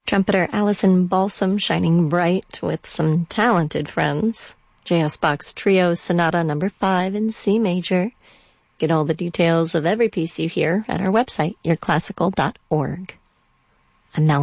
Trumpeter Allison Balsam shining bright with some talented friends. J.S. Bach's Trio Sonata No. 5 in C major. Get all the details of every piece you hear at our website, yourclassical.org. And now